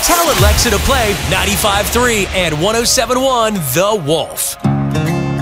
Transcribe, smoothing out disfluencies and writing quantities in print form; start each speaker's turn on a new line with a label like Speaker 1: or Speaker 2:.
Speaker 1: Tell Alexa to play 95.3 and 107.1 The Wolf.